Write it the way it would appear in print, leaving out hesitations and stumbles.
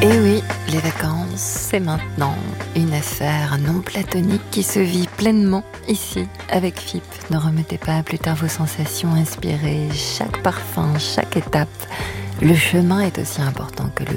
Et oui, les vacances, c'est maintenant une affaire non platonique qui se vit pleinement ici avec FIP. Ne remettez pas à plus tard vos sensations, inspirez chaque parfum, chaque étape. Le chemin est aussi important que le